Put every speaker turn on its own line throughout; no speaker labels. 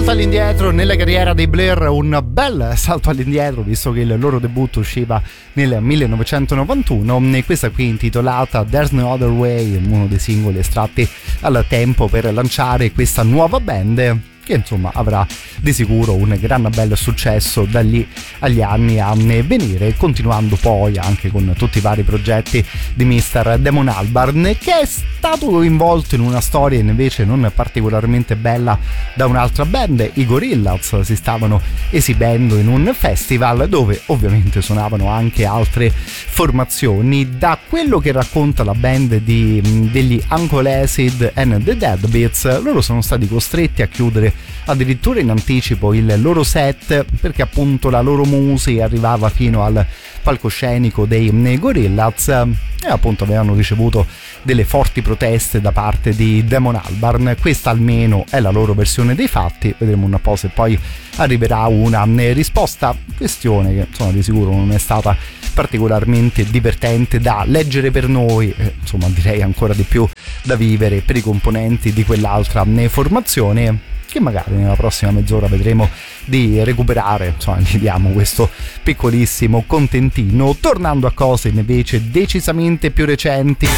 salto all'indietro nella carriera dei Blur, un bel salto all'indietro visto che il loro debutto usciva nel 1991 e questa qui intitolata There's No Other Way, uno dei singoli estratti al tempo per lanciare questa nuova band che insomma avrà di sicuro un gran bel successo da lì agli anni a venire, continuando poi anche con tutti i vari progetti di Mr. Damon Albarn, che è stato coinvolto in una storia invece non particolarmente bella da un'altra band. I Gorillaz si stavano esibendo in un festival dove ovviamente suonavano anche altre formazioni. Da quello che racconta la band degli Uncle Acid and the Deadbeats, loro sono stati costretti a chiudere addirittura in anticipo il loro set perché appunto la loro musica arrivava fino al palcoscenico dei Gorillaz e appunto avevano ricevuto delle forti proteste da parte di Damon Albarn. Questa almeno è la loro versione dei fatti, vedremo un po' se poi arriverà una risposta, questione che insomma di sicuro non è stata particolarmente divertente da leggere per noi, insomma direi ancora di più da vivere per i componenti di quell'altra formazione, che magari nella prossima mezz'ora vedremo di recuperare, insomma gli diamo questo piccolissimo contentino. Tornando a cose invece decisamente più recenti,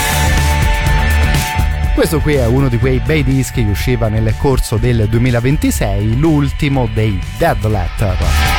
questo qui è uno di quei bei dischi che usciva nel corso del 2026, l'ultimo dei Dead Letter.